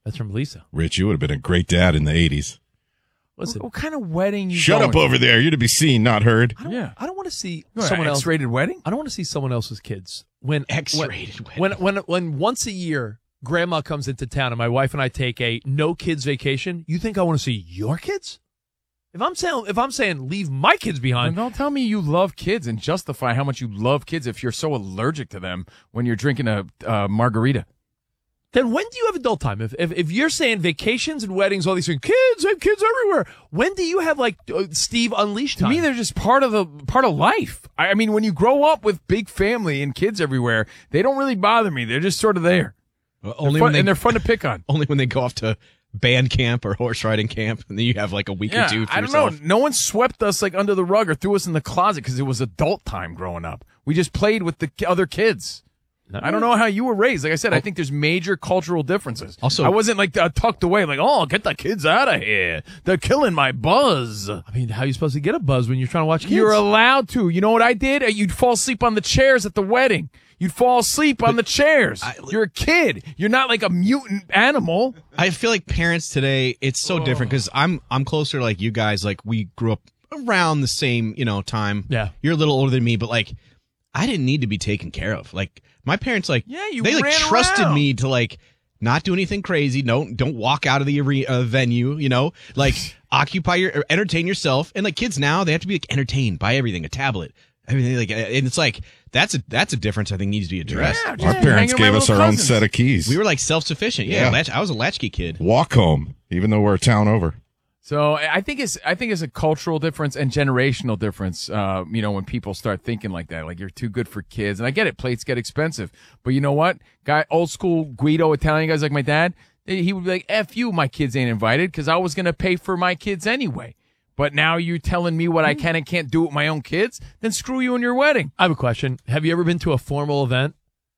That's from Lisa. Rich, you would have been a great dad in the 80s. Listen, What kind of wedding you Shut going up over there. You're to be seen, not heard. I don't want to see to? someone else. X-rated wedding? I don't want to see someone else's kids. X-rated wedding. When once a year grandma comes into town and my wife and I take a no kids vacation, you think I want to see your kids? If I'm saying leave my kids behind, Don't tell me you love kids and justify how much you love kids if you're so allergic to them when you're drinking a margarita. then when do you have adult time? If you're saying vacations and weddings, all these things, kids, I have kids everywhere. When do you have like Steve Unleashed time? To me, they're just part of life. I mean, when you grow up with big family and kids everywhere, they don't really bother me. They're just sort of there. Only they're fun to pick on. Only when they go off to band camp or horse riding camp, and then you have like a week or two for I don't yourself. know. No one swept us like under the rug or threw us in the closet because it was adult time growing up. We just played with the other kids. I don't know how you were raised. Like I said, I think there's major cultural differences. Also- I wasn't like tucked away, like, oh, get the kids out of here. They're killing my buzz. I mean, how are you supposed to get a buzz when you're trying to watch kids? You're allowed to. You know what I did? You'd fall asleep on the chairs at the wedding. You'd fall asleep on the chairs. You're a kid. You're not like a mutant animal. I feel like parents today, it's so different because I'm closer to like you guys. Like we grew up around the same, time. Yeah. You're a little older than me, but like I didn't need to be taken care of. Like my parents, like Yeah, you they like ran trusted around. me to like not do anything crazy. Don't walk out of the venue. Like entertain yourself. And like kids now, they have to be like entertained by everything, a tablet. Everything like, and it's like that's a difference I think needs to be addressed. Yeah, Our just parents hanging gave around us with our own cousins. set of keys. We were like self-sufficient. Yeah. I was a latchkey kid. Walk home, even though we're a town over. So I think it's a cultural difference and generational difference. When people start thinking like that, like you're too good for kids. And I get it, plates get expensive, but you know what? Old school Guido Italian guys like my dad, he would be like, "F you, my kids ain't invited," because I was gonna pay for my kids anyway. But now you're telling me what I can and can't do with my own kids? Then screw you and your wedding. I have a question. Have you ever been to a formal event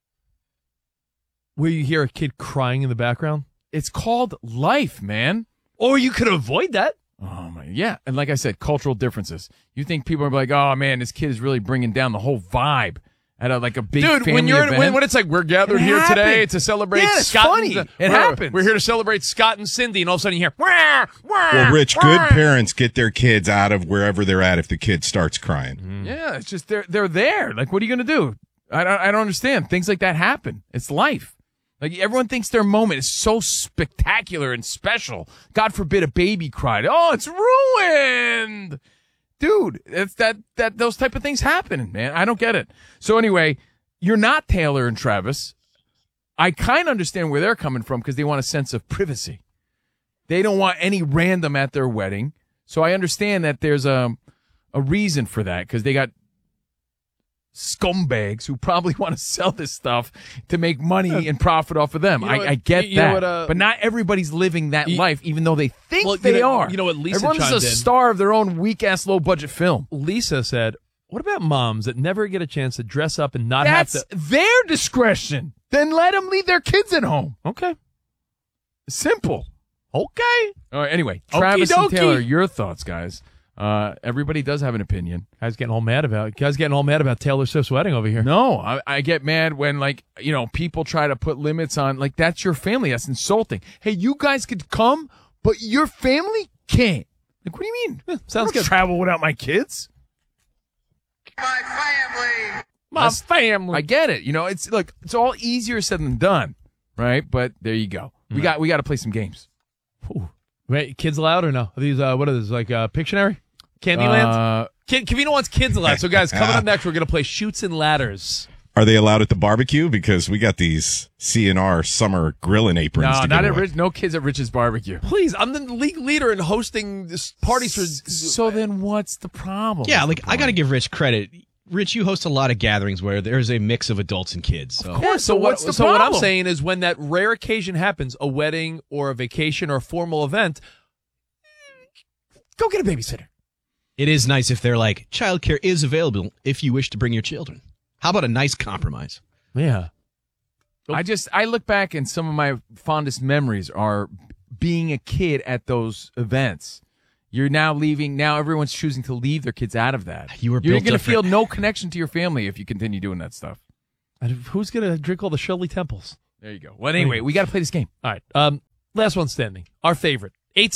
where you hear a kid crying in the background? It's called life, man. Or you could avoid that. Oh my, yeah. And like I said, cultural differences. You think people are like, "Oh man, this kid is really bringing down the whole vibe." At a big Dude, family when you're event. when it's like we're gathered It here today happened. to celebrate Yeah, it's Scott. funny. It happens. We're here to celebrate Scott and Cindy, and all of a sudden you hear, wah, wah, Well, Rich, wah. good parents get their kids out of wherever they're at if the kid starts crying. Yeah, it's just they're there. Like, what are you gonna do? I don't understand. Things like that happen. It's life. Like everyone thinks their moment is so spectacular and special. God forbid a baby cried. Oh, it's ruined, dude. It's that those type of things happen, man. I don't get it. So anyway, you're not Taylor and Travis. I kind of understand where they're coming from because they want a sense of privacy. They don't want any random at their wedding. So I understand that there's a reason for that because they got scumbags who probably want to sell this stuff to make money and profit off of them. You know I get you know that. what, but not everybody's living that life, even though they think Well, they are. You know what Lisa Everyone's chimed a in? star of their own weak-ass, low-budget film. Lisa said, what about moms that never get a chance to dress up and not That's have to? their discretion. Then let them leave their kids at home. Okay. Simple. Okay. All right, anyway, Okie Travis and dokie. Taylor, your thoughts, guys. Everybody does have an opinion. Guys getting all mad about Taylor Swift's wedding over here. No, I get mad when, people try to put limits on, that's your family. That's insulting. Hey, you guys could come, but your family can't. Like, what do you mean? sounds I don't good. travel without my kids. My family. I get it. It's all easier said than done, right? But there you go. We got to play some games. Ooh. Wait, kids allowed or no? Are these what are these, like Pictionary? Candyland? Kavino wants kids allowed. So guys, coming up next, we're gonna play Shoots and Ladders. Are they allowed at the barbecue? Because we got these C&R summer grilling aprons. No, to not give at away. Rich. No kids at Rich's barbecue. Please, I'm the league leader in hosting this parties for. So then, what's the problem? Yeah, I got to give Rich credit. Rich, you host a lot of gatherings where there's a mix of adults and kids. So. Of course. So what's the what I'm problem? saying is when that rare occasion happens, a wedding or a vacation or a formal event, go get a babysitter. It is nice if they're like, childcare is available if you wish to bring your children. How about a nice compromise? Yeah. I look back and some of my fondest memories are being a kid at those events. You're now leaving. Now everyone's choosing to leave their kids out of that. You were You're built going to feel different. no connection to your family if you continue doing that stuff. And who's gonna drink all the Shirley Temples? There you go. Well, anyway, we got to play this game. All right. last one standing, our favorite,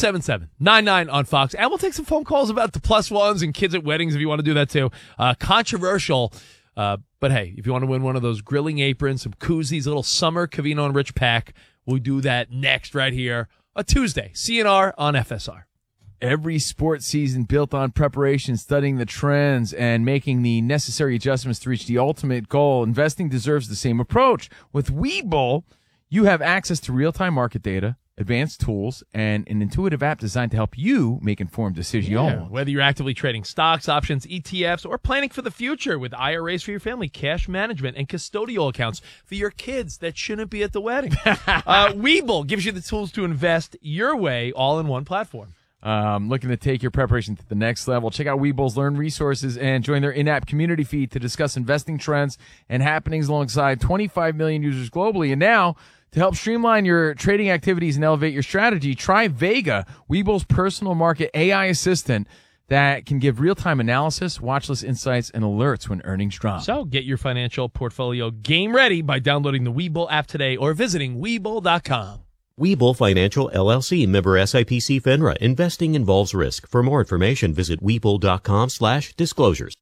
877-99 on Fox. And we'll take some phone calls about the plus ones and kids at weddings if you want to do that too. Controversial, but hey, if you want to win one of those grilling aprons, some koozies, a little summer Covino and Rich pack, we'll do that next right here, a Tuesday, CNR on FSR. Every sports season built on preparation, studying the trends, and making the necessary adjustments to reach the ultimate goal. Investing deserves the same approach. With Webull, you have access to real-time market data, advanced tools, and an intuitive app designed to help you make informed decisions. Yeah, whether you're actively trading stocks, options, ETFs, or planning for the future with IRAs for your family, cash management, and custodial accounts for your kids that shouldn't be at the wedding. Webull gives you the tools to invest your way all in one platform. Looking to take your preparation to the next level? Check out Webull's Learn resources and join their in-app community feed to discuss investing trends and happenings alongside 25 million users globally. And now, to help streamline your trading activities and elevate your strategy, try Vega, Webull's personal market AI assistant that can give real-time analysis, watchlist insights, and alerts when earnings drop. So get your financial portfolio game ready by downloading the Webull app today or visiting Webull.com. Webull Financial, LLC, member SIPC FINRA. Investing involves risk. For more information, visit Webull.com/disclosures.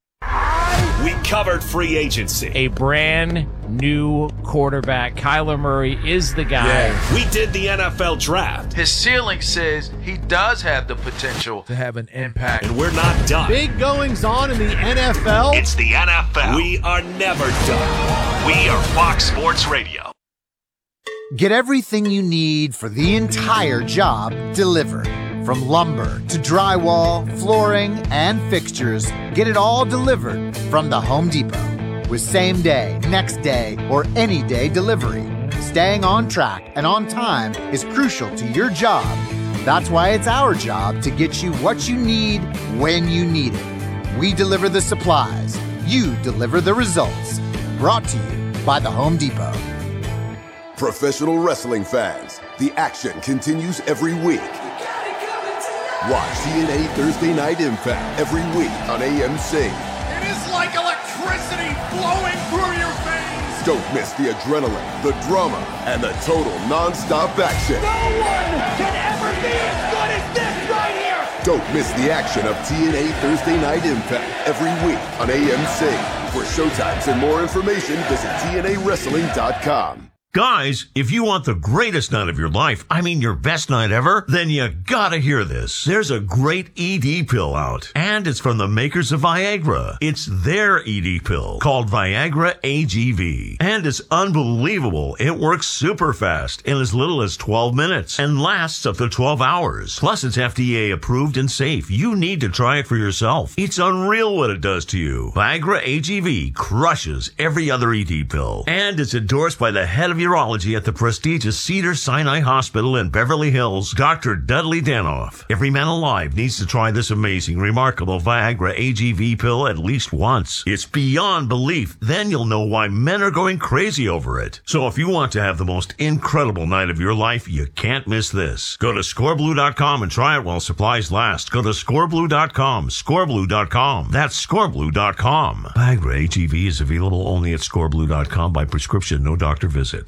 We covered free agency. A brand new quarterback. Kyler Murray is the guy. Yeah. We did the NFL draft. His ceiling says he does have the potential to have an impact. And we're not done. Big goings on in the NFL. It's the NFL. We are never done. We are Fox Sports Radio. Get everything you need for the entire job delivered. From lumber to drywall, flooring, and fixtures, get it all delivered from the Home Depot. With same day, next day, or any day delivery. Staying on track and on time is crucial to your job. That's why it's our job to get you what you need when you need it. We deliver the supplies. You deliver the results. Brought to you by the Home Depot. Professional wrestling fans, the action continues every week. Watch TNA Thursday Night Impact every week on AMC. It is like electricity flowing through your veins. Don't miss the adrenaline, the drama, and the total non-stop action. No one can ever be as good as this right here. Don't miss the action of TNA Thursday Night Impact every week on AMC. For showtimes and more information, visit TNAWrestling.com. Guys, if you want the greatest night of your life, I mean your best night ever, then you gotta hear this. There's a great ED pill out, and it's from the makers of Viagra. It's their ED pill called Viagra AGV, and it's unbelievable. It works super fast in as little as 12 minutes and lasts up to 12 hours. Plus, it's FDA approved and safe. You need to try it for yourself. It's unreal what it does to you. Viagra AGV crushes every other ED pill, and it's endorsed by the head of urology at the prestigious Cedars-Sinai Hospital in Beverly Hills, Dr. Dudley Danoff. Every man alive needs to try this amazing, remarkable Viagra AGV pill at least once. It's beyond belief. Then you'll know why men are going crazy over it. So if you want to have the most incredible night of your life, you can't miss this. Go to scoreblue.com and try it while supplies last. Go to scoreblue.com, scoreblue.com. That's scoreblue.com. Viagra AGV is available only at scoreblue.com by prescription, no doctor visit.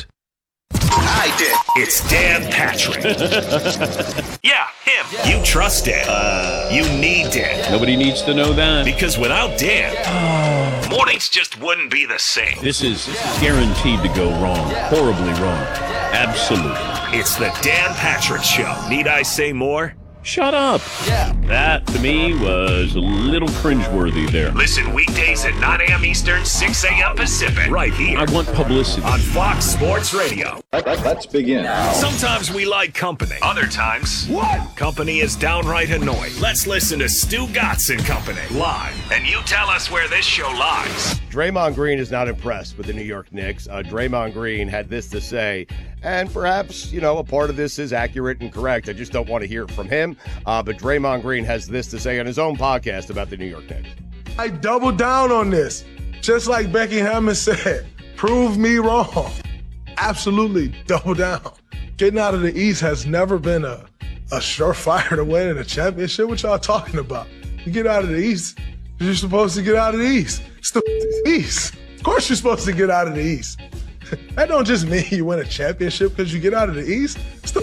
I did. It's Dan Patrick. Yeah, him. Yeah. You trust Dan. You need Dan. Nobody needs to know that. Because without Dan, mornings just wouldn't be the same. This is guaranteed to go wrong. Horribly wrong. Absolutely. It's the Dan Patrick Show. Need I say more? Shut up. Yeah. That, to me, was a little cringeworthy there. Listen weekdays at 9 a.m. Eastern, 6 a.m. Pacific. Right here. I want publicity. On Fox Sports Radio. Let's begin. Sometimes we like company. Other times, company is downright annoying. Let's listen to Stu Gatz and Company live. And you tell us where this show lies. Draymond Green is not impressed with the New York Knicks. Draymond Green had this to say, and perhaps, a part of this is accurate and correct. I just don't want to hear it from him. But Draymond Green has this to say on his own podcast about the New York Knicks. I double down on this. Just like Becky Hammond said, prove me wrong. Absolutely double down. Getting out of the East has never been a surefire to winning a championship. What y'all talking about? You get out of the East, you're supposed to get out of the East. It's the East. Of course you're supposed to get out of the East. That don't just mean you win a championship because you get out of the East. It's the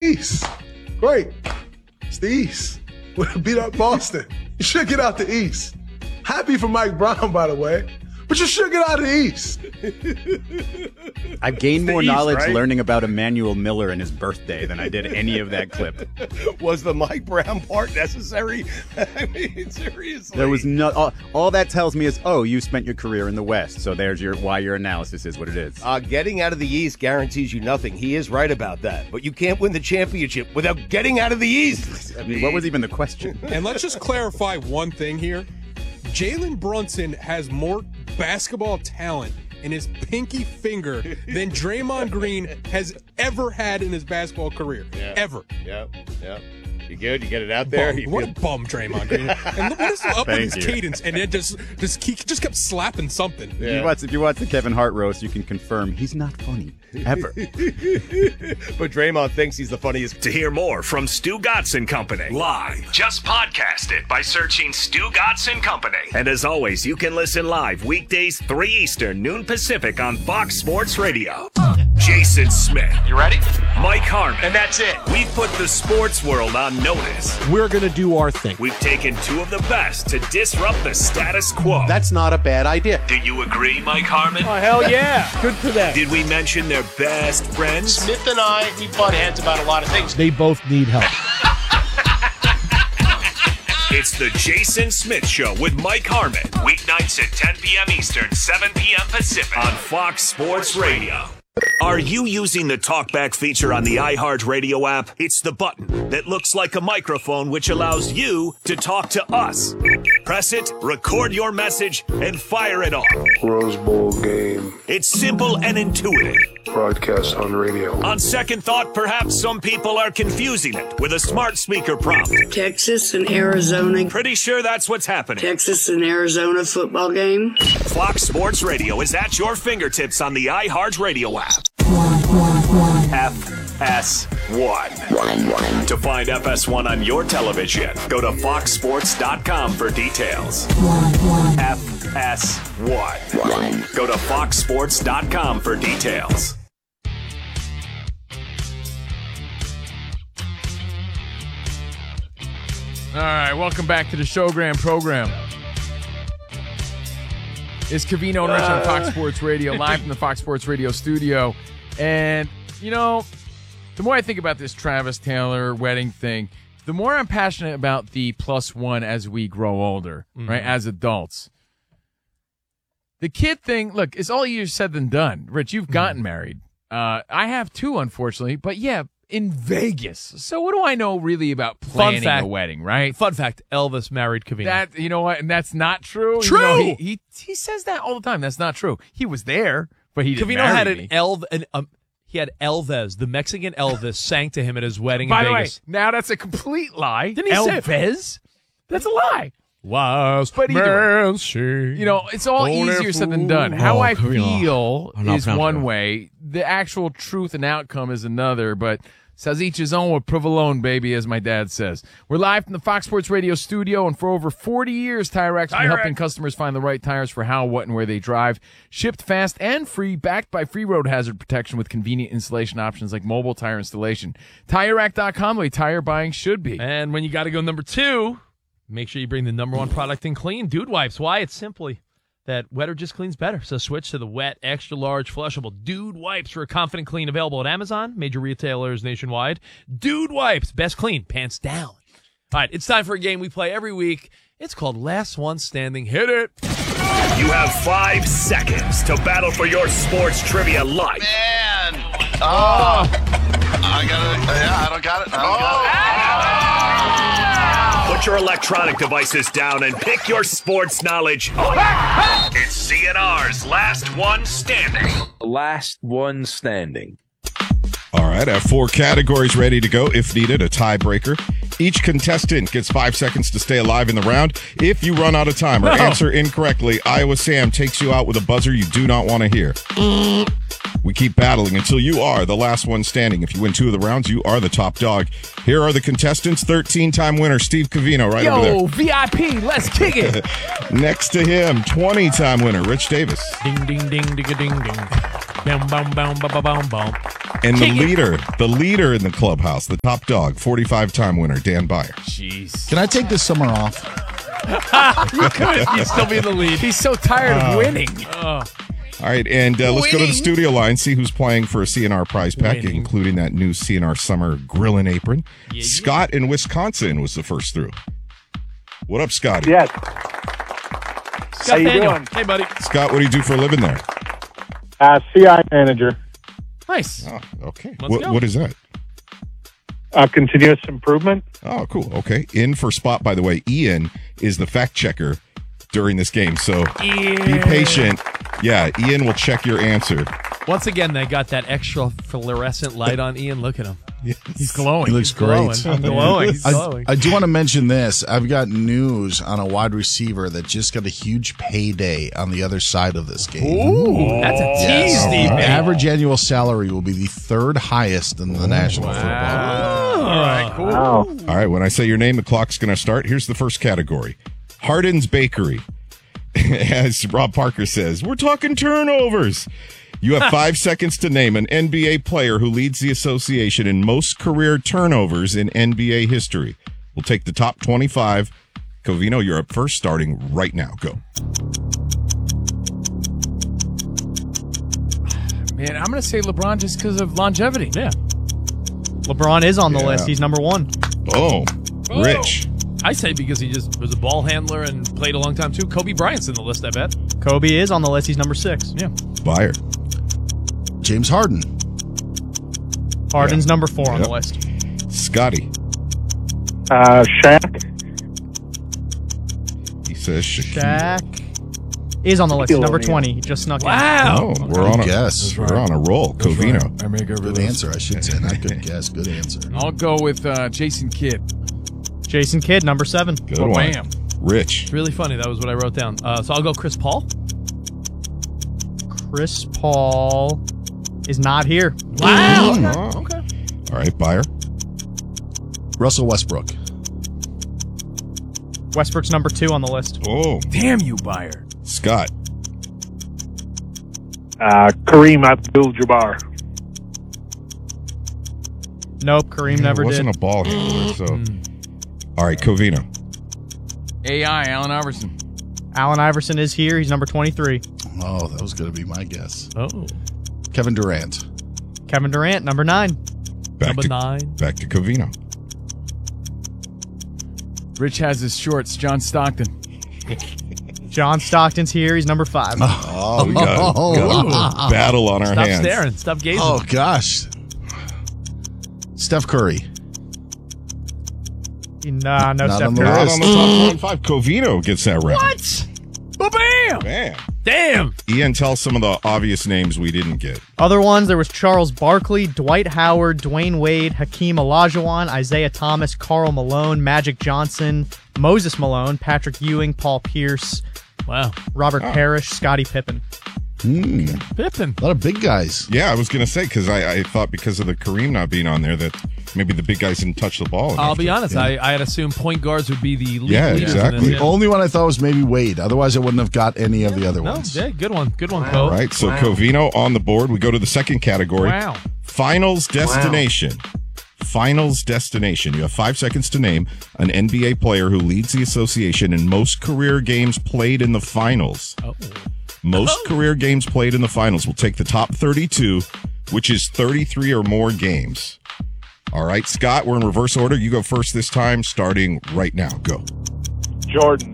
East. Great. It's the East. We beat up Boston. You should get out the East. Happy for Mike Brown, by the way. But you should get out of the East. I've gained more knowledge right? learning about Emmanuel Miller and his birthday than I did any of that clip. Was the Mike Brown part necessary? I mean, seriously. There was no. All that tells me is, you spent your career in the West, so there's why your analysis is what it is. Getting out of the East guarantees you nothing. He is right about that. But you can't win the championship without getting out of the East. I mean, what was even the question? And let's just clarify one thing here. Jalen Brunson has more basketball talent in his pinky finger than Draymond Green has ever had in his basketball career. Yeah. Ever. Yep. You good? You get it out there? What a bum, Draymond Green. And what is up with his cadence? And it just kept slapping something. Yeah. If you watch the Kevin Hart roast, you can confirm he's not funny. Ever. But Draymond thinks he's the funniest. To hear more from Stu Gatz & Company live, just podcast it by searching Stu Gatz & Company. And as always, you can listen live weekdays 3 Eastern, noon Pacific on Fox Sports Radio. Jason Smith. You ready? Mike Harmon. And that's it. We've put the sports world on notice. We're going to do our thing. We've taken 2 of the best to disrupt the status quo. That's not a bad idea. Do you agree, Mike Harmon? Oh, hell yeah. Good for them. Did we mention their best friends? Smith and I, we butt heads about a lot of things. They both need help. It's the Jason Smith Show with Mike Harmon. Weeknights at 10 p.m. Eastern, 7 p.m. Pacific on Fox Sports Radio. Are you using the TalkBack feature on the iHeartRadio app? It's the button that looks like a microphone which allows you to talk to us. Press it, record your message, and fire it off. Rose Bowl game. It's simple and intuitive. Broadcast on radio. On second thought, perhaps some people are confusing it with a smart speaker prompt. Texas and Arizona. Pretty sure that's what's happening. Texas and Arizona football game. Fox Sports Radio is at your fingertips on the iHeartRadio app. FS1. To find FS1 on your television, go to foxsports.com for details. FS1. Go to foxsports.com for details. All right, welcome back to the Showgram program. It's Covino and Rich on Fox Sports Radio, live from the Fox Sports Radio studio. And, the more I think about this Travis Taylor wedding thing, the more I'm passionate about the +1 as we grow older, right, as adults. The kid thing, look, it's all easier said than done. Rich, you've gotten married. I have too, unfortunately. But, yeah, in Vegas. So what do I know really about planning a wedding, right? Fun fact, Elvis married Covino. That, you know what, and that's not true. True! He says that all the time. That's not true. He was there, but he didn't Covino marry had me. he had Elvis, the Mexican Elvis, sang to him at his wedding By in the way, Vegas. now that's a complete lie. Didn't he say it? Elvis? That's a lie. Last But either man sing. it's all Only easier said than fool. done. How I Covino. feel I'm not is proud of one it. way. The actual truth and outcome is another, but says each his own with provolone, baby, as my dad says. We're live from the Fox Sports Radio studio, and for over 40 years, Tire Rack's been helping customers find the right tires for how, what, and where they drive. Shipped fast and free, backed by free road hazard protection with convenient installation options like mobile tire installation. TireRack.com, the way tire buying should be. And when you got to go number 2, make sure you bring the number 1 product in clean, Dude Wipes. Why? It's simply that wetter just cleans better. So switch to the wet, extra large, flushable Dude Wipes for a confident clean, available at Amazon, major retailers nationwide. Dude Wipes, best clean, pants down. All right, it's time for a game we play every week. It's called Last One Standing. Hit it. You have 5 seconds to battle for your sports trivia life. Man. Oh. I don't got it. Put your electronic devices down and pick your sports knowledge. It's CNR's Last One Standing. Last one standing. All right, I have 4 categories ready to go. If needed, a tiebreaker. Each contestant gets 5 seconds to stay alive in the round. If you run out of time or answer incorrectly, Iowa Sam takes you out with a buzzer you do not want to hear. We keep battling until you are the last one standing. If you win 2 of the rounds, you are the top dog. Here are the contestants. 13-time winner Steve Covino right over there. Yo, VIP, let's kick it. Next to him, 20-time winner Rich Davis. Ding, ding, ding, ding, ding, ding. Bam, bam, bam, bam, bam, bam. And the leader in the clubhouse, the top dog, 45-time winner Dan Byer. Jeez. Can I take this summer off? You could. You'd still be in the lead. He's so tired of winning. All right, and let's go to the studio line, see who's playing for a CNR prize pack, including that new CNR Summer Grillin' Apron. Yeah. Scott in Wisconsin was the first through. What up, Scotty? Yes. Scott How you Daniel. doing? Hey, buddy. Scott, what do you do for a living there? CI manager. Nice. Oh, okay. Let's go. What is that? Continuous improvement. Oh, cool. Okay. In for spot, by the way, Ian is the fact checker during this game, so be patient. Yeah, Ian will check your answer. Once again, they got that extra fluorescent light on Ian. Look at him. Yes. He's glowing. He looks great. I'm glowing. He's glowing. I do want to mention this. I've got news on a wide receiver that just got a huge payday on the other side of this game. Ooh, that's a tease, Steve. Average annual salary will be the 3rd highest in the National Football League. All right, cool. Wow. All right, when I say your name, the clock's going to start. Here's the first category. Hardin's Bakery. As Rob Parker says, we're talking turnovers. You have 5 seconds to name an NBA player who leads the association in most career turnovers in NBA history. We'll take the top 25. Covino, you're up first, starting right now. Go. Man, I'm going to say LeBron just because of longevity. Yeah. LeBron is on the list. He's number 1. Boom. Rich. I say because he just was a ball handler and played a long time, too. Kobe Bryant's in the list, I bet. Kobe is on the list. He's number 6. Yeah. Byer. James Harden. Harden's number 4 on the list. Scotty. Shaq. He says Shaq is on the list. Number 20. He just snuck in. Wow. Oh, we're on a roll. Covino. Right. I make good answer, I should say. Not good guess. Good answer. I'll go with Jason Kidd. Jason Kidd, number 7. Good one. Bam. Rich. It's really funny. That was what I wrote down. So I'll go Chris Paul. Chris Paul is not here. Wow. Okay. All right, Byer. Russell Westbrook. Westbrook's number 2 on the list. Oh. Damn you, Byer. Scott. Kareem Abdul-Jabbar. Nope, Kareem never wasn't did. a ball handler, so. All right, Covino. AI, Allen Iverson. Allen Iverson is here. He's number 23. Oh, that was going to be my guess. Oh. Kevin Durant. Kevin Durant, number 9. Number 9. Back to Covino. Rich has his shorts. John Stockton. John Stockton's here. He's number 5. Oh, we got a battle on our hands. Stop staring. Stop gazing. Oh, gosh. Steph Curry. Nah, no Not Steph on the Curry. Not on the top 25. Covino gets that round. What? Ba-bam! Man. Damn. Ian, tell some of the obvious names we didn't get. Other ones, there was Charles Barkley, Dwight Howard, Dwayne Wade, Hakeem Olajuwon, Isaiah Thomas, Karl Malone, Magic Johnson, Moses Malone, Patrick Ewing, Paul Pierce, Wow. Robert Parrish, Scottie Pippen. Pippen. A lot of big guys. Yeah, I was going to say, because I thought because of the Kareem not being on there that maybe the big guys didn't touch the ball. I'll be honest. I had assumed point guards would be the lead leaders exactly. in this. The only one I thought was maybe Wade. Otherwise, I wouldn't have got any of the other ones. Yeah, good one. Good one, All Cove. right, so Covino on the board. We go to the second category. Wow. Finals destination. Finals destination. You have 5 seconds to name an NBA player who leads the association in most career games played in the finals. Most career games played in the finals. We'll take the top 32, which is 33 or more games. All right, Scott, we're in reverse order. You go first this time, starting right now. Go. Jordan.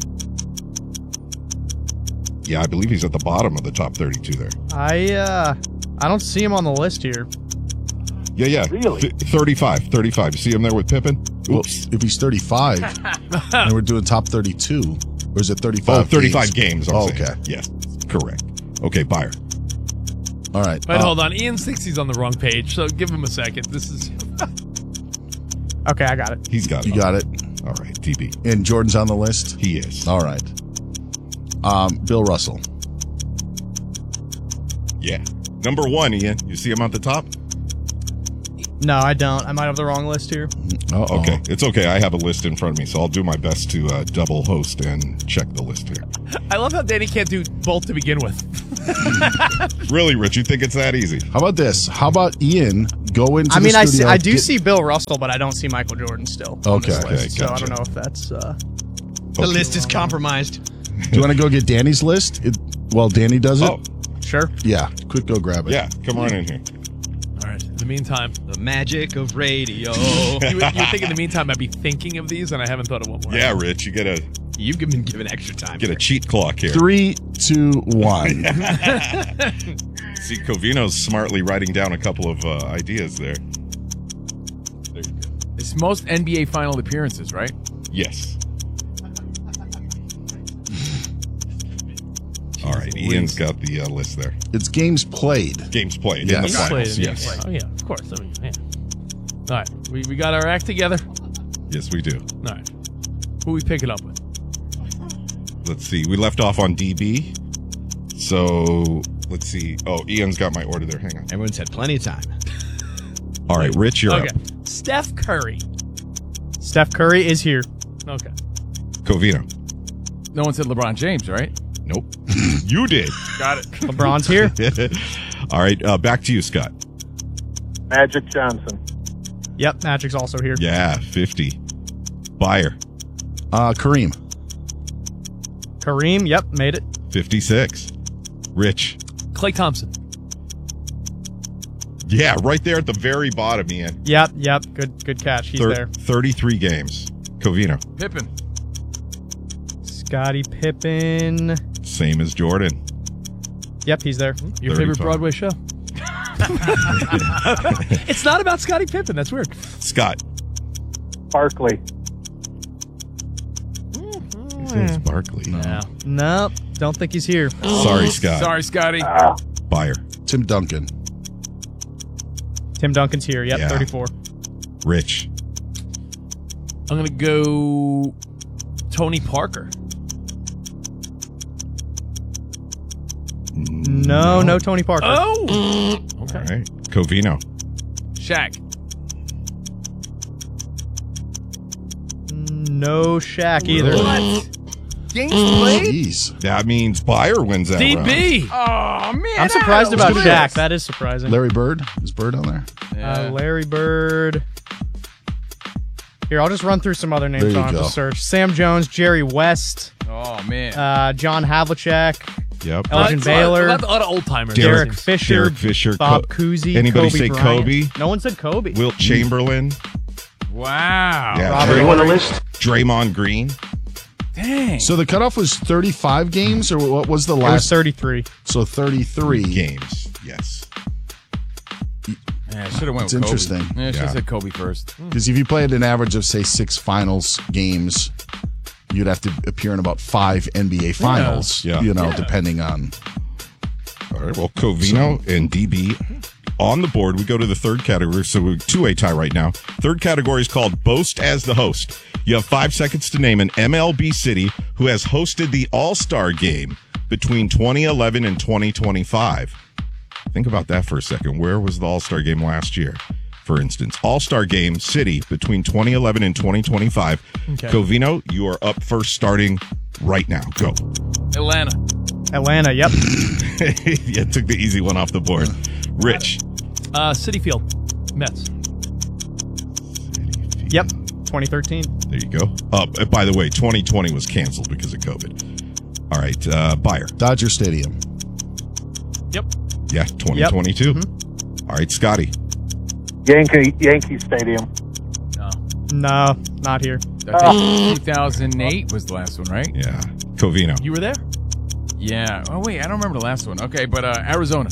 Yeah, I believe he's at the bottom of the top 32 there. I don't see him on the list here. Yeah. Really? 35. You see him there with Pippen? Well, if he's 35, and we're doing top 32, or is it 35? Oh, 35 games. I'm saying. Okay. Yes, correct. Okay, Byer. All right. But hold on. Ian thinks he's on the wrong page, so give him a second. This is... Okay, I got it. He's got it. You got it. All right, DB. And Jordan's on the list? He is. All right. Bill Russell. Yeah. Number 1, Ian. You see him at the top? No, I don't. I might have the wrong list here. Okay. It's okay. I have a list in front of me, so I'll do my best to double host and check the list here. I love how Danny can't do both to begin with. Really, Rich? You think it's that easy? How about this? How about Ian go into the studio? I do see Bill Russell, but I don't see Michael Jordan still. Okay. On this list, Okay, so I gotcha. don't know if that's... The list is compromised. Do you want to go get Danny's list? While Danny does it? Oh. Sure. Yeah. Quick, go grab it. Yeah, come on in here. All right. In the meantime, The magic of radio. you think in the meantime I'd be thinking of these, and I haven't thought of one more. Yeah, Rich, you get You've been given extra time. a cheat clock here. 3, 2, 1. See, Covino's smartly writing down a couple of ideas there. There you go. It's most NBA final appearances, right? Yes. All right, Ian's got the list there. It's games played. Games played Yes. in the Games finals. Played, Yes. Oh, yeah, of course. I mean, yeah. All right. We got our act together? Yes, we do. All right. Who we picking up with? Let's see. We left off on DB. So, let's see. Oh, Ian's got my order there. Hang on. Everyone's had plenty of time. All right, Rich, you're Okay. up. Steph Curry. Steph Curry is here. Okay. Covino. No one said LeBron James, right? Nope. You did. Got it. LeBron's here. All right, back to you, Scott. Magic Johnson. Yep, Magic's also here. Yeah, 50. Buyer. Kareem. Kareem, yep, made it. 56. Rich. Klay Thompson. Yeah, right there at the very bottom, Ian. Yep, good catch. He's there. 33 games. Covino. Pippen. Scottie Pippen. Same as Jordan. Yep, he's there. Your favorite 35. Broadway show? It's not about Scottie Pippen. That's weird. Scott. Barkley. He says Barkley. Yeah. Nope, don't think he's here. Sorry, Scott. Sorry, Scotty. Buyer. Tim Duncan. Tim Duncan's here. Yep, Yeah. 34. Rich. I'm going to go Tony Parker. No Tony Parker. Oh! Okay. All right. Covino. Shaq. No Shaq either. Games played? Jeez. That means Buyer wins that round. DB. Oh, man. I'm surprised about Look at Shaq. That is surprising. Larry Bird. Is Bird on there? Larry Bird. Here, I'll just run through some other There names you on go. the search. Sam Jones, Jerry West, Oh, man. John Havlicek, Yep. Elgin Baylor, A lot of old timers. Derek Fisher, Bob Bob Cousy, Anybody Kobe say Bryant. Kobe? No one said Kobe. Wilt Chamberlain. Wow. Yeah. Robert Dray- Horry. Draymond Green. Dang. So the cutoff was 35 games, or what was the It was last? 33. So 33 games. Yes. Yeah, I should have went It's with Kobe. interesting. Yeah, I should have Yeah. said Kobe first. Because if you played an average of, say, 6 finals games, you'd have to appear in about 5 NBA finals, Yeah. depending on. All right. Well, Covino and DB on the board. We go to the third category. So we're 2-way tie right now. Third category is called Boast as the Host. You have 5 seconds to name an MLB city who has hosted the All-Star Game between 2011 and 2025. Think about that for a second. Where was the All-Star Game last year? For instance, All-Star Game city between 2011 and 2025. Okay. Covino, you are up first starting right now. Go. Atlanta, yep. Yeah, took the easy one off the board. Rich. Citi Field. Mets. Yep, 2013. There you go. By the way, 2020 was canceled because of COVID. All right, Buyer. Dodger Stadium. Yep. Yeah, 2022. All right, Scotty. Yankee Stadium. No, not here. I think 2008 was the last one, right? Yeah. Covino. You were there? Yeah. Oh, wait. I don't remember the last one. Okay, but Arizona.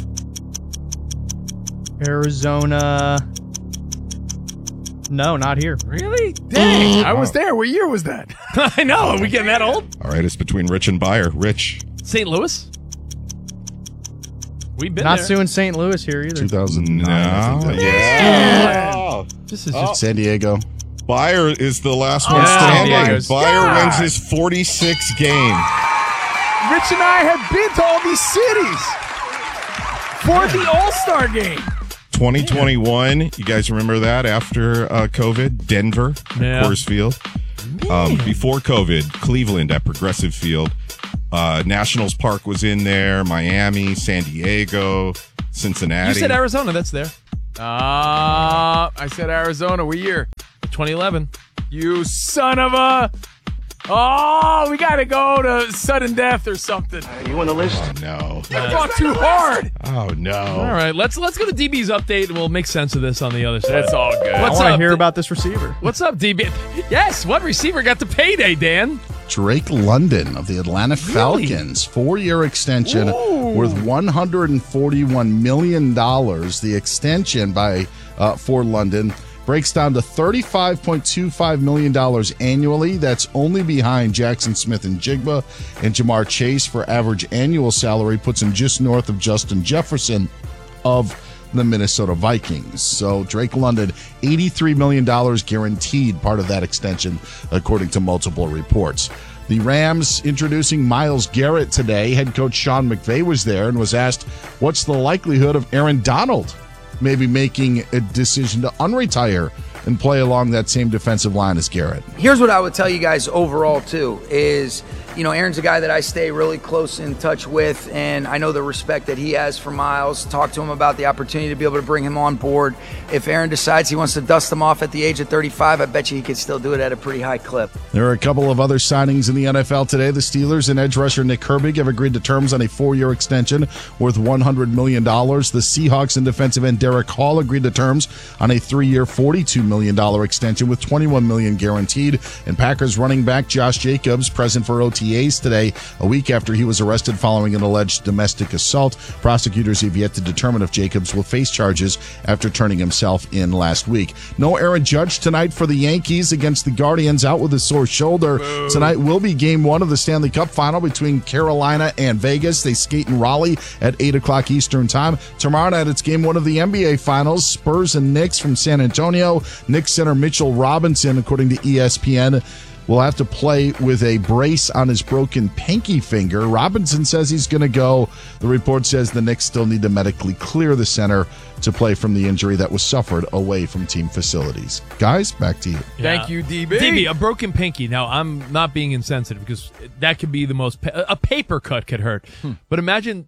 Arizona. No, not here. Really? Dang. I was there. What year was that? I know. Are we getting that old? All right, it's between Rich and Buyer. Rich. St. Louis? We've been Not there. suing St. Louis here either. 2009. No. I think that was. Yeah. This is just San Diego. Buyer is the last one San standing. Diego's. Buyer wins his 46th game. Rich and I have been to all these cities. For the All-Star game. 2021, you guys remember that after COVID? Denver, Coors Field. Before COVID, Cleveland at Progressive Field. Nationals Park was in there, Miami, San Diego, Cincinnati. You said Arizona, that's there. I said Arizona. What year? 2011. You son of a... Oh, we got to go to sudden death or something. You on the list? Oh, no. I fought too hard. Oh, no. All right, let's go to DB's update, and we'll make sense of this on the other side. That's all good. I want to hear about this receiver. What's up, DB? Yes, what receiver got the payday, Dan? Drake London of the Atlanta Falcons, 4-year extension worth $141 million. The extension for London breaks down to $35.25 million annually. That's only behind Jackson Smith and Jigba and Jamar Chase for average annual salary, puts him just north of Justin Jefferson of the Minnesota Vikings. So Drake London, $83 million guaranteed, part of that extension, according to multiple reports. The Rams introducing Myles Garrett today. Head coach Sean McVay was there and was asked, what's the likelihood of Aaron Donald maybe making a decision to unretire and play along that same defensive line as Garrett? Here's what I would tell you guys overall, too, is, Aaron's a guy that I stay really close in touch with, and I know the respect that he has for Myles. Talk to him about the opportunity to be able to bring him on board. If Aaron decides he wants to dust him off at the age of 35, I bet you he could still do it at a pretty high clip. There are a couple of other signings in the NFL today. The Steelers and edge rusher Nick Herbig have agreed to terms on a 4-year extension worth $100 million. The Seahawks and defensive end Derek Hall agreed to terms on a 3-year, $42 million extension with $21 million guaranteed. And Packers running back Josh Jacobs present for OTAs today, a week after he was arrested following an alleged domestic assault. Prosecutors have yet to determine if Jacobs will face charges after turning himself in last week. No Aaron Judge tonight for the Yankees against the Guardians, out with a sore shoulder. Boo. Tonight will be game 1 of the Stanley Cup final between Carolina and Vegas. They skate in Raleigh at 8 o'clock Eastern time. Tomorrow night it's game 1 of the NBA finals. Spurs and Knicks from San Antonio. Knicks center Mitchell Robinson, according to ESPN, will have to play with a brace on his broken pinky finger. Robinson says he's going to go. The report says the Knicks still need to medically clear the center to play from the injury that was suffered away from team facilities. Guys, back to you. Thank you, DB. DB, a broken pinky. Now, I'm not being insensitive because that could be the most a paper cut could hurt. But imagine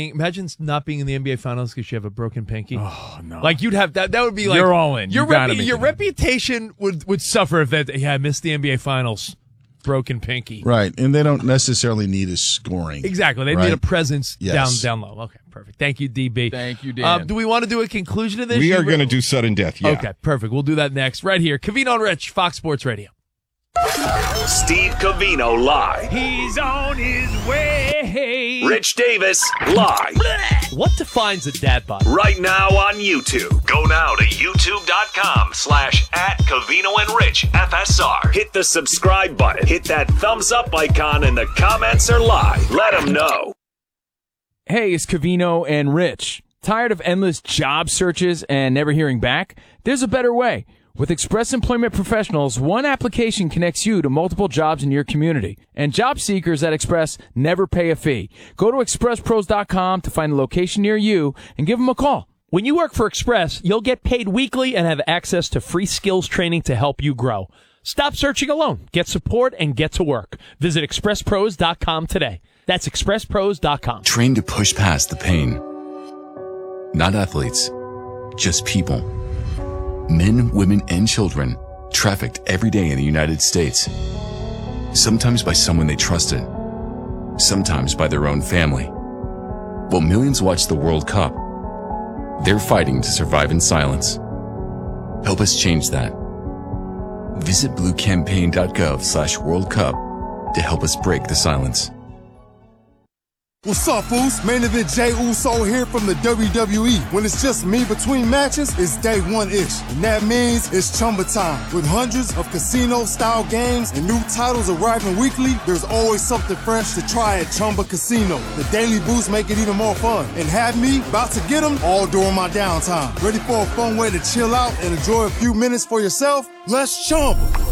not being in the NBA Finals because you have a broken pinky. Oh no! Like you'd have that. That would be like you're all in. Your reputation would suffer if that. Yeah, I missed the NBA Finals. Broken pinky. Right, and they don't necessarily need his scoring. Exactly. They need a presence Yes. down low. Okay, perfect. Thank you, DB. Thank you, Dan. Do we want to do a conclusion of this? We are going to do sudden death, yeah. Okay, perfect. We'll do that next. Right here. Covino and Rich, Fox Sports Radio. Steve Covino live. He's on his way. Rich Davis live. What defines a dad bod? Right now on YouTube. Go now to youtube.com/@CovinoandRichFSR. Hit the subscribe button. Hit that thumbs up icon, and the comments are live. Let them know. Hey, it's Covino and Rich. Tired of endless job searches and never hearing back? There's a better way. With Express Employment Professionals, one application connects you to multiple jobs in your community. And job seekers at Express never pay a fee. Go to expresspros.com to find a location near you and give them a call. When you work for Express, you'll get paid weekly and have access to free skills training to help you grow. Stop searching alone. Get support and get to work. Visit expresspros.com today. That's expresspros.com. Train to push past the pain. Not athletes, just people. Men, women, and children trafficked every day in the United States. Sometimes by someone they trusted. Sometimes by their own family. While millions watch the World Cup, they're fighting to survive in silence. Help us change that. Visit bluecampaign.gov/World Cup to help us break the silence. What's up, fools? Main Event Jey Uso here from the WWE. When it's just me between matches, it's day one-ish. And that means it's Chumba time. With hundreds of casino-style games and new titles arriving weekly, there's always something fresh to try at Chumba Casino. The daily boosts make it even more fun. And have me about to get them all during my downtime. Ready for a fun way to chill out and enjoy a few minutes for yourself? Let's Chumba.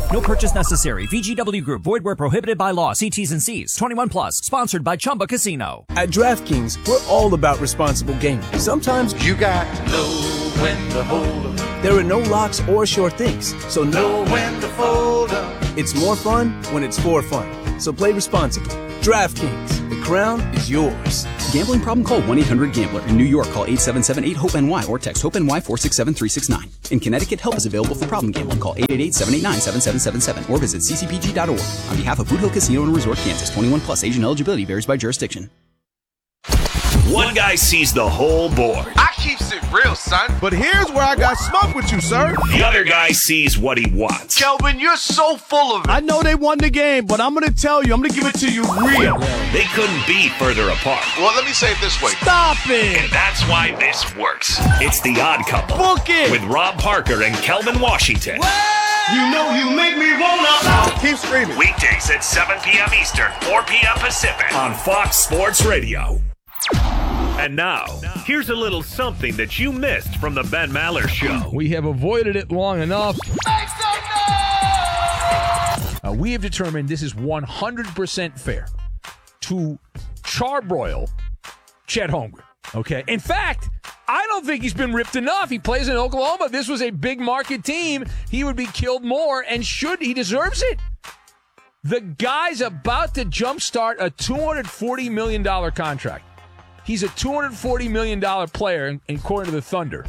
No purchase necessary. VGW Group. Void where prohibited by law. See T's and C's. 21 plus. Sponsored by Chumba Casino. At DraftKings, we're all about responsible gaming. Sometimes you got to know when to hold 'em. There are no locks or sure things, so know when to fold 'em. It's more fun when it's for fun. So play responsibly. DraftKings. The crown is yours. Gambling problem? Call 1-800-GAMBLER. In New York, call 877-8-HOPE-NY or text HOPE-NY 467-369. In Connecticut, help is available for problem gambling. Call 888-789-7777 or visit ccpg.org. On behalf of Boot Hill Casino and Resort, Kansas, 21 plus. Age and eligibility varies by jurisdiction. One guy sees the whole board. I keeps it real, son. But here's where I got smoke with you, sir. The other guy sees what he wants. Kelvin, you're so full of it. I know they won the game, but I'm going to tell you, I'm going to give it to you real. They couldn't be further apart. Well, let me say it this way. Stop it. And that's why this works. It's The Odd Couple. Book it. With Rob Parker and Kelvin Washington. You know you make me wanna. Keep screaming. Weekdays at 7 p.m. Eastern, 4 p.m. Pacific on Fox Sports Radio. And now, here's a little something that you missed from the Ben Maller Show. We have avoided it long enough. We have determined this is 100% fair to charbroil Chet Holmgren. Okay. In fact, I don't think he's been ripped enough. He plays in Oklahoma. This was a big market team. He would be killed more, and he deserves it. The guy's about to jumpstart a $240 million contract. He's a $240 million player, according to the Thunder.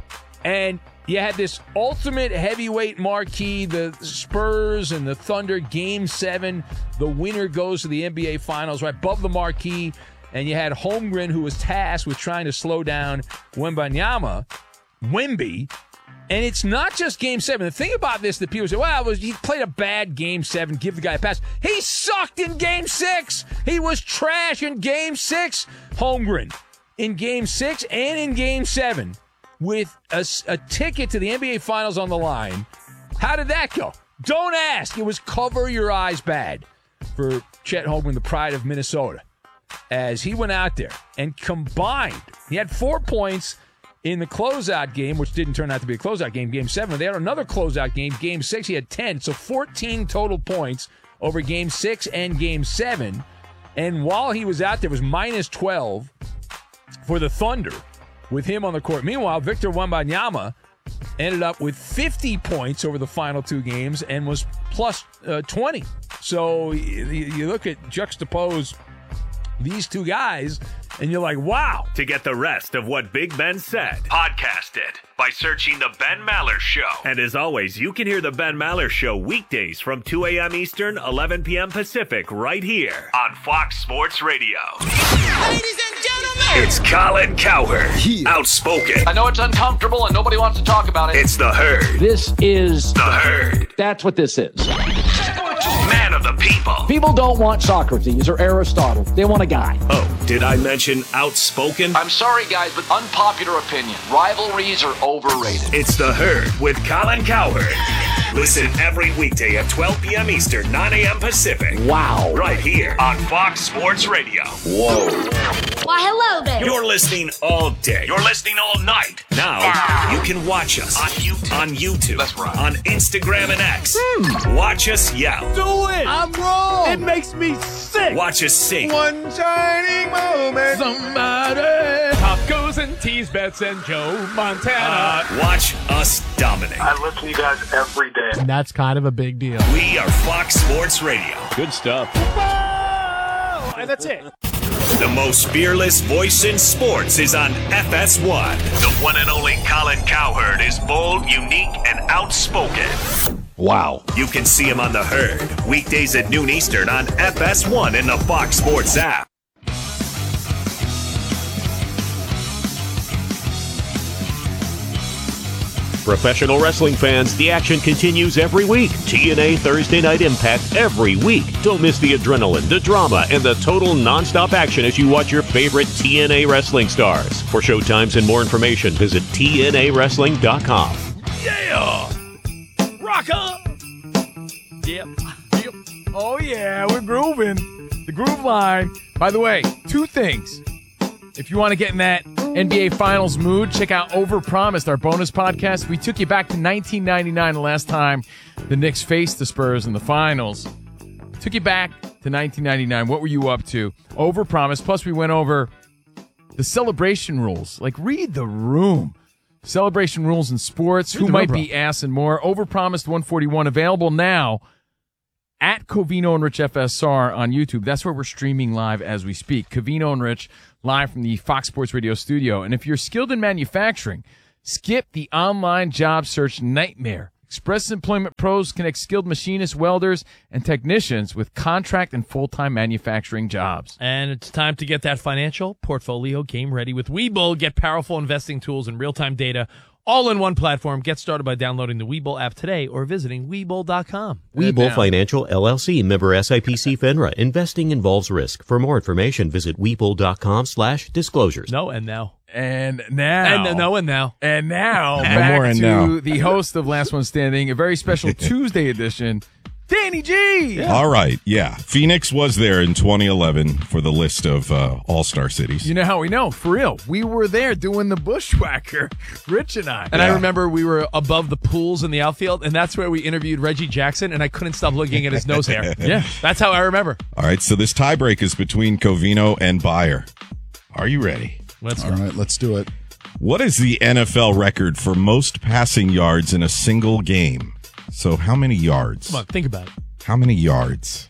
And you had this ultimate heavyweight marquee, the Spurs and the Thunder, Game 7. The winner goes to the NBA Finals, right above the marquee. And you had Holmgren, who was tasked with trying to slow down Wembanyama, Wemby. And it's not just Game 7. The thing about this that people say, well, he played a bad Game 7, give the guy a pass. He sucked in Game 6. He was trash in Game 6. Holmgren in Game 6 and in Game 7 with a ticket to the NBA Finals on the line. How did that go? Don't ask. It was cover your eyes bad for Chet Holmgren, the pride of Minnesota, as he went out there and combined. He had 4 points in the closeout game, which didn't turn out to be a closeout game, Game 7. They had another closeout game, Game 6. He had 10, so 14 total points over Game 6 and Game 7. And while he was out there, it was minus 12 for the Thunder with him on the court. Meanwhile, Victor Wembanyama ended up with 50 points over the final 2 games and was plus 20. So you look at juxtapose these two guys, and you're like, wow. To get the rest of what Big Ben said, podcast it by searching The Ben Maller Show. And as always, you can hear The Ben Maller Show weekdays from 2 a.m. Eastern, 11 p.m. Pacific, right here on Fox Sports Radio. Ladies and gentlemen, it's Colin Cowherd, outspoken. I know it's uncomfortable and nobody wants to talk about it. It's The Herd. This is The Herd. That's what this is. Man of the people. People don't want Socrates or Aristotle. They want a guy. Oh, did I mention outspoken? I'm sorry, guys, but unpopular opinion. Rivalries are overrated. It's The Herd with Colin Cowherd. Listen every weekday at 12 p.m. Eastern, 9 a.m. Pacific. Wow. Right here on Fox Sports Radio. Whoa. Why, hello there. You're listening all day. You're listening all night. Now, you can watch us on YouTube. That's right. On Instagram and X. Watch us yell. Do it. I'm wrong. It makes me sick. Watch us sing. One shining moment. Somebody. Tacos and teas, bets and Joe Montana. Watch us dominate. I listen to you guys every day. And that's kind of a big deal. We are Fox Sports Radio. Good stuff. Whoa! And that's it. The most fearless voice in sports is on FS1. The one and only Colin Cowherd is bold, unique, and outspoken. Wow. You can see him on The Herd, weekdays at noon Eastern on FS1 in the Fox Sports app. Professional wrestling fans, the action continues every week. TNA Thursday Night Impact every week. Don't miss the adrenaline, the drama, and the total nonstop action as you watch your favorite TNA wrestling stars. For showtimes and more information, visit TNAWrestling.com. Yeah! Rock up! Yep. Oh, yeah, we're grooving. The groove line. By the way, 2 things. If you want to get in that NBA Finals mood. Check out Overpromised, our bonus podcast. We took you back to 1999, the last time the Knicks faced the Spurs in the finals. Took you back to 1999. What were you up to? Overpromised. Plus, we went over the celebration rules. Like, read the room. Celebration rules in sports. Who might be ass and more. Overpromised 141. Available now at Covino and Rich FSR on YouTube. That's where we're streaming live as we speak. Covino and Rich live from the Fox Sports Radio studio. And if you're skilled in manufacturing, skip the online job search nightmare. Express Employment Pros connect skilled machinists, welders, and technicians with contract and full-time manufacturing jobs. And it's time to get that financial portfolio game ready with Webull. Get powerful investing tools and real-time data all in one platform. Get started by downloading the Webull app today or visiting Webull.com. Webull Financial LLC, member SIPC FINRA. Investing involves risk. For more information, visit Webull.com/disclosures. No, and now. And now. And no, and now. And now, No more back and to now. the host of Last One Standing, a very special Tuesday edition, Danny G. All right, yeah. Phoenix was there in 2011 for the list of all-star cities. You know how we know? For real. We were there doing the bushwhacker, Rich and I. And I remember we were above the pools in the outfield, and that's where we interviewed Reggie Jackson, and I couldn't stop looking at his nose hair. Yeah. That's how I remember. All right, so this tiebreak is between Covino and Bayer. Are you ready? Let's go. All right, let's do it. What is the NFL record for most passing yards in a single game? So how many yards? Come on, think about it. How many yards?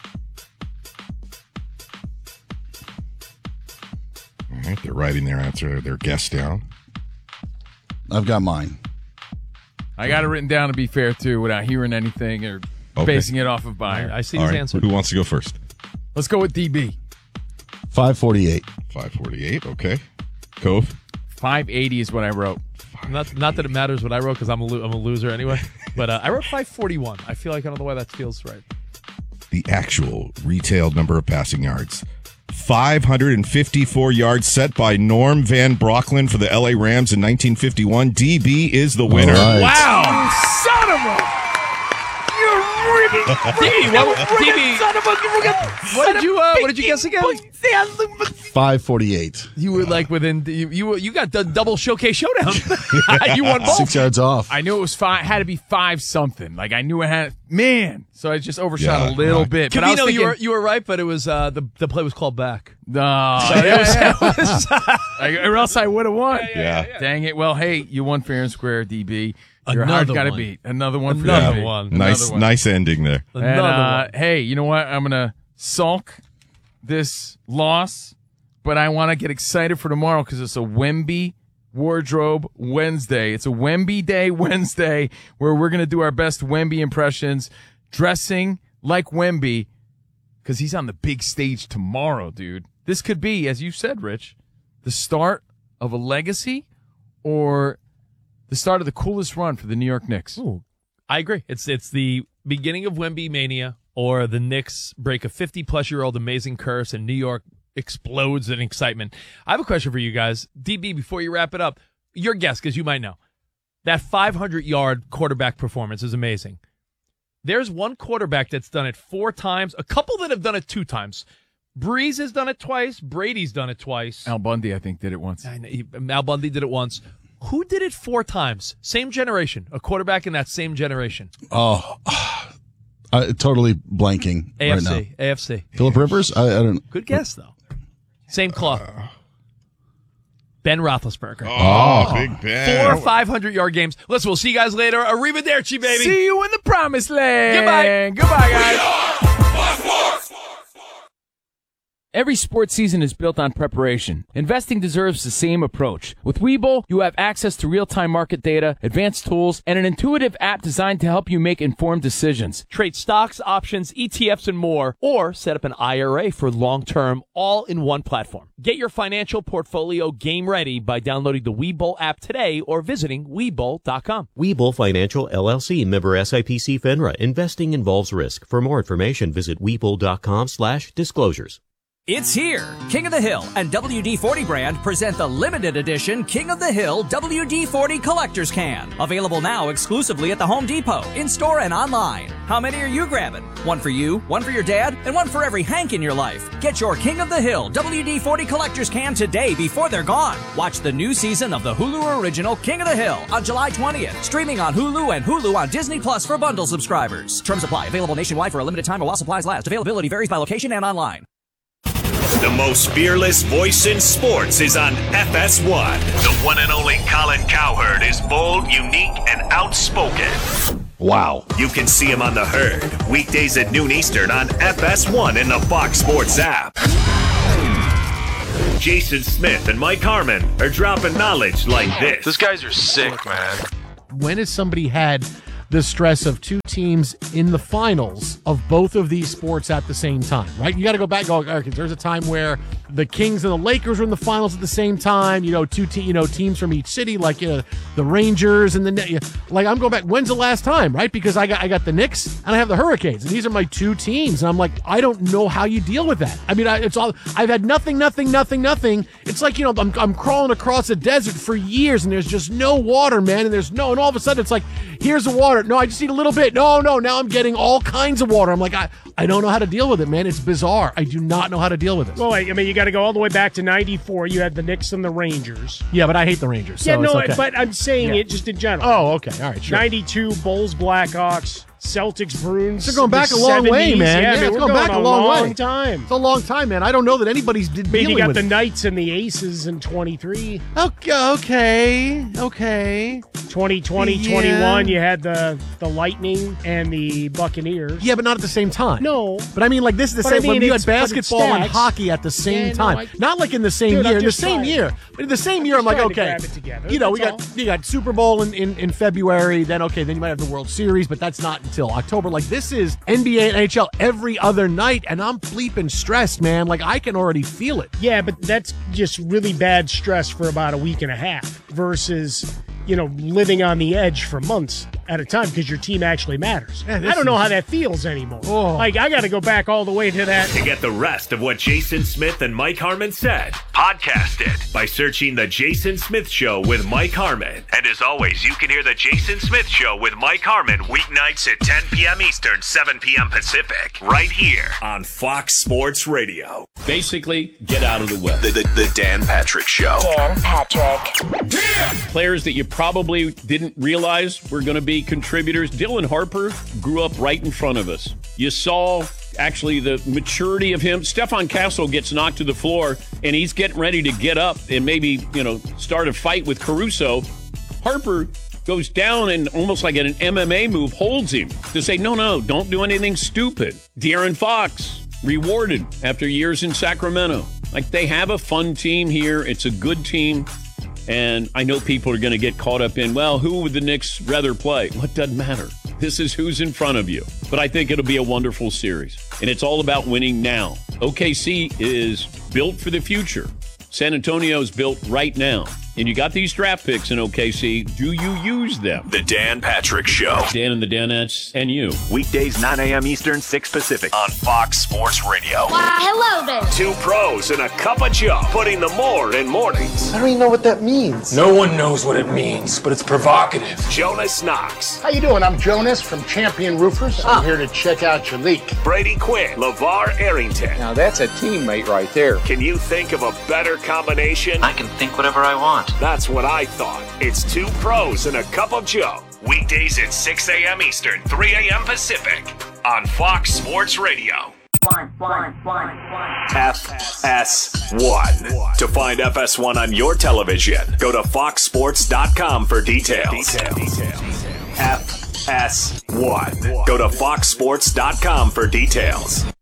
All right, they're writing their answer, their guess down. I've got mine. I got it written down to be fair, too, without hearing anything or basing it off of Bayer. I see All his right, answer. who wants to go first? Let's go with DB. 548. 548, okay. Cove? 580 is what I wrote. Not that it matters what I wrote because I'm a loser anyway. But I wrote 541. I feel like I don't know why that feels right. The actual retail number of passing yards. 554 yards set by Norm Van Brocklin for the LA Rams in 1951. DB is the winner. Right. Wow. Son of a... DB, what did you guess again? 548. You were like within you got the double showcase showdown. You won both. 6 yards off. I knew it was had to be 5 something. Like I knew it had so I just overshot a little bit. But I was thinking, you were right, but it was the play was called back. No, or else I would have won. Yeah. Dang it. Well, hey, you won fair and square, DB. You're Another hard got to one. beat. Another one for Another DB. one. Nice ending there. And, hey, you know what? I'm going to sulk this loss, but I want to get excited for tomorrow because it's a Wemby Wardrobe Wednesday. It's a Wemby Day Wednesday where we're going to do our best Wemby impressions, dressing like Wemby because he's on the big stage tomorrow, dude. This could be, as you said, Rich, the start of a legacy or the start of the coolest run for the New York Knicks. Ooh, I agree. It's the beginning of Wemby mania, or the Knicks break a 50-plus-year-old amazing curse, and New York explodes in excitement. I have a question for you guys, DB. Before you wrap it up, your guess, because you might know, that 500-yard quarterback performance is amazing. There's one quarterback that's done it 4 times. A couple that have done it 2 times. Breeze has done it twice. Brady's done it twice. Al Bundy, I think, did it once. I know, Al Bundy did it once. Who did it 4 times? Same generation. A quarterback in that same generation. Oh, totally blanking right now. AFC. Phillip Rivers? I don't know. Good guess, though. Same cloth. Ben Roethlisberger. Oh, Big Ben. 4 500-yard games. Listen, we'll see you guys later. Arrivederci, baby. See you in the promised land. Goodbye. Goodbye, guys. Every sports season is built on preparation. Investing deserves the same approach. With Webull, you have access to real-time market data, advanced tools, and an intuitive app designed to help you make informed decisions. Trade stocks, options, ETFs, and more, or set up an IRA for long-term, all in one platform. Get your financial portfolio game ready by downloading the Webull app today or visiting Webull.com. Webull Financial LLC, member SIPC FINRA. Investing involves risk. For more information, visit Webull.com/disclosures. It's here. King of the Hill and WD-40 brand present the limited edition King of the Hill WD-40 Collector's Can. Available now exclusively at the Home Depot, in-store and online. How many are you grabbing? One for you, one for your dad, and one for every Hank in your life. Get your King of the Hill WD-40 Collector's Can today before they're gone. Watch the new season of the Hulu original King of the Hill on July 20th. Streaming on Hulu and Hulu on Disney Plus for bundle subscribers. Terms apply. Available nationwide for a limited time or while supplies last. Availability varies by location and online. The most fearless voice in sports is on FS1. The one and only Colin Cowherd is bold, unique, and outspoken. Wow. You can see him on The Herd, weekdays at noon Eastern on FS1 in the Fox Sports app. Jason Smith and Mike Harmon are dropping knowledge like this. Those guys are sick, man. When has somebody had the stress of two teams in the finals of both of these sports at the same time, right? You got to go back and go, okay, there's a time where the Kings and the Lakers were in the finals at the same time, teams from each city, like the Rangers and like I'm going back, when's the last time, right? Because I got the Knicks and I have the Hurricanes, and these are my two teams, and I'm like, I don't know how you deal with that. I mean, I've had nothing. It's like, I'm crawling across a desert for years, and there's just no water, man, and all of a sudden it's like, here's the water. No, I just need a little bit. No, now I'm getting all kinds of water. I'm like, I don't know how to deal with it, man. It's bizarre. I do not know how to deal with it. Well, I mean, you got to go all the way back to 94. You had the Knicks and the Rangers. Yeah, but I hate the Rangers. So yeah, no, it's okay. But I'm saying it just in general. Oh, okay. All right, sure. 92, Bulls, Blackhawks, Celtics, Bruins. They're going back a long 70s. way, man. Yeah, it's going back a long time. It's a long time, man. I don't know that anybody's dealing with it. You got the Knights and the Aces in 23. Okay. 2020, 21, you had the Lightning and the Buccaneers. Yeah, but not at the same time. No. But I mean, like, this is the same when you had basketball and hockey at the same time. Not like in the same year. In the same year. But in the same year, I'm like, okay. You got Super Bowl in February. Then you might have the World Series, but that's not until October. Like, this is NBA and NHL every other night, and I'm bleeping stressed, man. Like, I can already feel it. Yeah, but that's just really bad stress for about a week and a half versus, living on the edge for months at a time because your team actually matters. I don't know how that feels anymore. Oh. Like, I got to go back all the way to that. To get the rest of what Jason Smith and Mike Harmon said, podcast it by searching The Jason Smith Show with Mike Harmon. And as always, you can hear The Jason Smith Show with Mike Harmon weeknights at 10 p.m. Eastern, 7 p.m. Pacific, right here on Fox Sports Radio. Basically, get out of the way. The Dan Patrick Show. Dan Patrick. Players that you probably didn't realize were going to be contributors. Dylan Harper grew up right in front of us. You saw actually the maturity of him. Stephon Castle gets knocked to the floor, and he's getting ready to get up and maybe, start a fight with Caruso. Harper goes down and almost like an MMA move holds him to say, no, don't do anything stupid. De'Aaron Fox rewarded after years in Sacramento. Like, they have a fun team here. It's a good team. And I know people are going to get caught up in, well, who would the Knicks rather play? Well, it doesn't matter. This is who's in front of you. But I think it'll be a wonderful series. And it's all about winning now. OKC is built for the future. San Antonio is built right now. And you got these draft picks in OKC. Do you use them? The Dan Patrick Show. Dan and the Danettes and you. Weekdays, 9 a.m. Eastern, 6 Pacific on Fox Sports Radio. Why, hello there. Two pros and a cup of Joe, putting the more in mornings. I don't even know what that means. No one knows what it means, but it's provocative. Jonas Knox. How you doing? I'm Jonas from Champion Roofers. I'm here to check out your leak. Brady Quinn. LeVar Arrington. Now that's a teammate right there. Can you think of a better combination? I can think whatever I want. That's what I thought. It's two pros and a cup of Joe. Weekdays at 6 a.m. Eastern, 3 a.m. Pacific on Fox Sports Radio. FS1. To find FS1 on your television, go to foxsports.com for details. FS1. Go to foxsports.com for details.